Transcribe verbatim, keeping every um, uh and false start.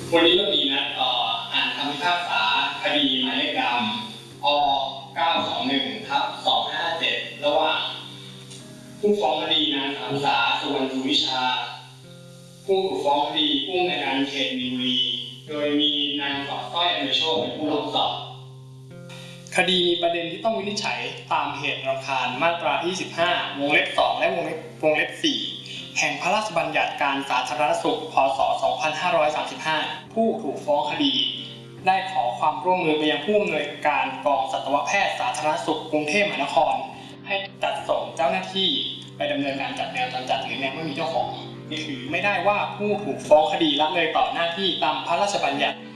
วันนี้เรามีนัดอ่านคำพิพากษาคดีหมายเลขดำอ เก้าสองหนึ่ง ทับ สองห้าเจ็ด ระหว่างผู้ฟ้องคดีนางสาวสาสุวรรณสุวิชาผู้ถูกฟ้องคดีผู้ในการเขตมีนบุรีโดยมีนางสาวสร้อยอนุโชคเป็นผู้ร้องสอบคดีมีประเด็นที่ต้องวินิจฉัยตามเหตุรำคาญมาตราที่สิบห้าวงเล็บสองและวงเล็บวงเล็บสี่แห่งพระราชบัญญัติการสาธารณสุขพ.ศ. สองพันห้าร้อยสามสิบห้าผู้ถูกฟ้องคดีได้ขอความร่วมมือไปยังผู้อำนวยการกองสัตวแพทย์สาธารณสุขกรุงเทพมหานครให้จัดส่งเจ้าหน้าที่ไปดำเนินการจัดแมวจรจัดหรือแมวไม่มีเจ้าของนี่คือไม่ได้ว่าผู้ถูกฟ้องคดีละเลยต่อหน้าที่ตามพระราชบัญญัติ